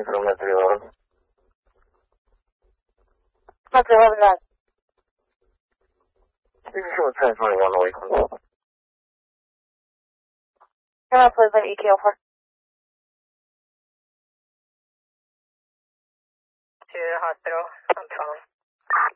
infomaterial. Material that. This is what 1021 Lakeland. Can I please an EQ for? To the hospital. I'm calling.